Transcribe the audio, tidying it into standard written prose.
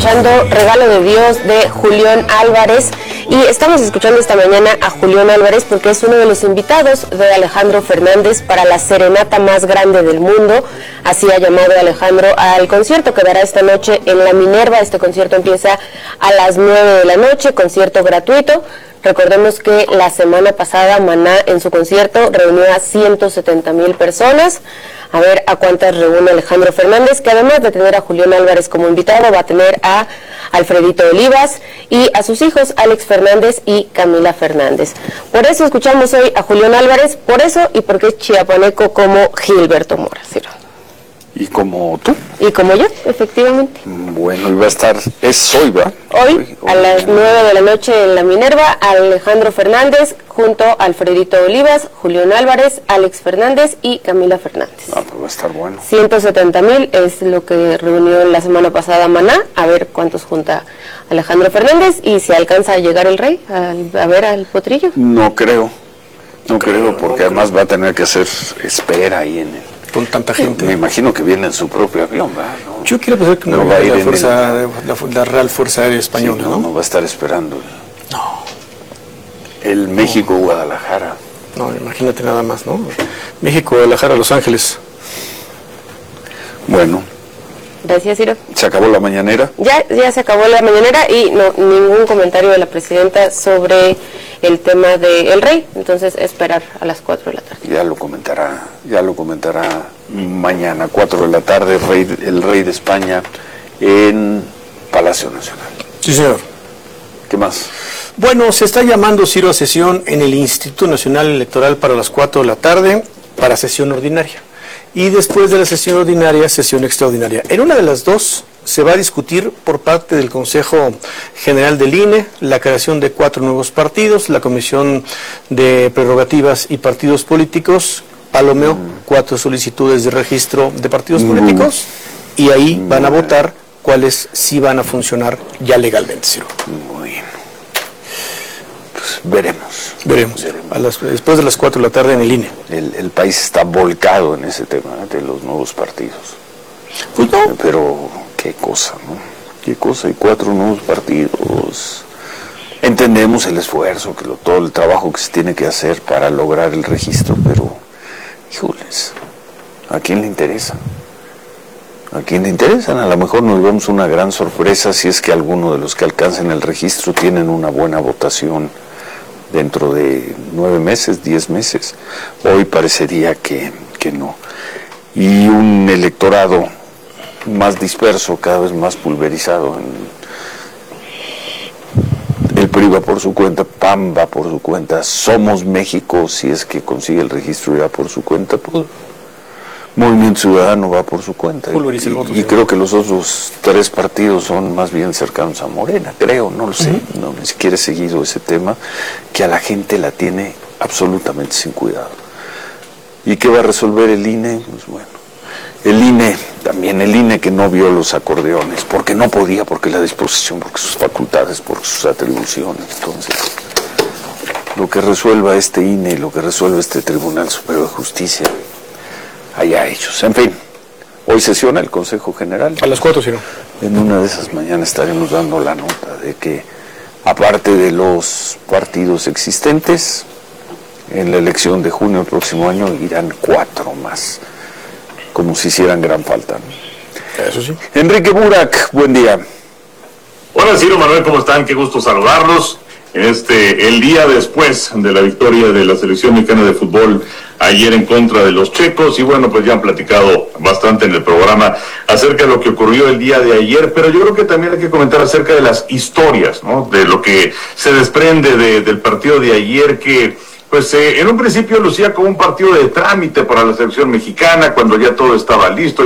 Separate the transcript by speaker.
Speaker 1: escuchando Regalo de Dios de Julián Álvarez y estamos escuchando esta mañana a Julián Álvarez porque es uno de los invitados de Alejandro Fernández para la serenata más grande del mundo. Así ha llamado Alejandro al concierto que dará esta noche en la Minerva. Este concierto empieza a las 9 de la noche, concierto gratuito. Recordemos que la semana pasada Maná en su concierto reunió a 170,000 personas. A ver a cuántas reúne Alejandro Fernández, que además de tener a Julián Álvarez como invitado, va a tener a Alfredito Olivas y a sus hijos Alex Fernández y Camila Fernández. Por eso escuchamos hoy a Julián Álvarez, por eso y porque es chiapaneco como Gilberto Mora, Ciro.
Speaker 2: ¿Y como tú?
Speaker 1: Y como yo, efectivamente.
Speaker 2: Bueno, iba a estar, es hoy, ¿verdad?
Speaker 1: Hoy, a las 9 de la noche en la Minerva, Alejandro Fernández junto a Alfredito Olivas, Julián Álvarez, Alex Fernández y Camila Fernández.
Speaker 2: Ah, pues va a estar bueno.
Speaker 1: 170,000 es lo que reunió la semana pasada Maná, a ver cuántos junta Alejandro Fernández y si alcanza a llegar el rey a ver al potrillo.
Speaker 2: No creo, porque además va a tener que hacer espera ahí en el...
Speaker 3: Con tanta gente.
Speaker 2: Me imagino que viene en su propio avión, ¿verdad? ¿No?
Speaker 3: Yo quiero pensar que no va a ir la Real Fuerza Aérea Española,
Speaker 2: sí,
Speaker 3: ¿no?
Speaker 2: No va a estar esperando.
Speaker 3: No.
Speaker 2: El México-Guadalajara.
Speaker 3: No, imagínate nada más, ¿no? México-Guadalajara, Los Ángeles.
Speaker 2: Bueno.
Speaker 1: Gracias, Ciro.
Speaker 2: ¿Se acabó la mañanera?
Speaker 1: Ya se acabó la mañanera y no ningún comentario de la presidenta sobre el tema del rey, entonces esperar a las 4 de la tarde.
Speaker 2: Ya lo comentará mañana, 4 de la tarde, el rey de España en Palacio Nacional.
Speaker 3: Sí, señor.
Speaker 2: ¿Qué más?
Speaker 3: Bueno, se está llamando, Ciro, a sesión en el Instituto Nacional Electoral para las 4 de la tarde, para sesión ordinaria. Y después de la sesión ordinaria, sesión extraordinaria. En una de las dos se va a discutir por parte del Consejo General del INE la creación de 4 nuevos partidos, la Comisión de Prerrogativas y Partidos Políticos, palomeo 4 solicitudes de registro de partidos políticos, y ahí van a votar cuáles sí van a funcionar ya legalmente, Ciro.
Speaker 2: Muy bien. Pues veremos.
Speaker 3: Después de las 4 de la tarde en el INE.
Speaker 2: El país está volcado en ese tema de los nuevos partidos.
Speaker 3: Pues no.
Speaker 2: Pero qué cosa, ¿no? Qué cosa, y 4 nuevos partidos. Entendemos el esfuerzo, todo el trabajo que se tiene que hacer para lograr el registro, pero, híjoles, ¿a quién le interesa? ¿A quién le interesan? A lo mejor nos vemos una gran sorpresa si es que alguno de los que alcancen el registro tienen una buena votación dentro de 9 meses, 10 meses. Hoy parecería que no. Y un electorado más disperso, cada vez más pulverizado. El PRI va por su cuenta, PAN va por su cuenta, Somos México, si es que consigue el registro, irá por su cuenta, pues Movimiento Ciudadano va por su cuenta. Y creo que los otros 3 partidos son más bien cercanos a Morena, creo, no lo sé, no ni siquiera he seguido ese tema, que a la gente la tiene absolutamente sin cuidado. ¿Y qué va a resolver el INE? Pues bueno, el INE que no vio los acordeones, porque no podía, porque la disposición, porque sus facultades, porque sus atribuciones. Entonces, lo que resuelva este INE y lo que resuelva este Tribunal Superior de Justicia, allá ellos. En fin, hoy sesiona el Consejo General.
Speaker 3: A las 4, Ciro.
Speaker 2: En una de esas mañanas estaremos dando la nota de que, aparte de los partidos existentes, en la elección de junio del próximo año irán 4 más, como si hicieran gran falta, ¿no?
Speaker 3: Eso sí.
Speaker 2: Enrique Burak, buen día.
Speaker 4: Hola, Ciro, Manuel, ¿cómo están? Qué gusto saludarlos. El día después de la victoria de la selección mexicana de fútbol ayer en contra de los checos, y bueno, pues ya han platicado bastante en el programa acerca de lo que ocurrió el día de ayer, pero yo creo que también hay que comentar acerca de las historias, ¿no? De lo que se desprende del partido de ayer, que pues en un principio lucía como un partido de trámite para la selección mexicana, cuando ya todo estaba listo.